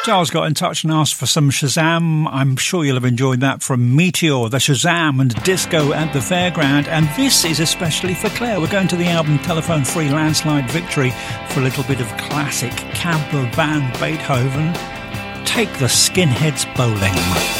Giles got in touch and asked for some Shazam. I'm sure you'll have enjoyed that from Meteor, the Shazam and Disco at the Fairground. And this is especially for Claire. We're going to the album Telephone Free Landslide Victory for a little bit of classic Camper Van Beethoven. Take the Skinheads Bowling.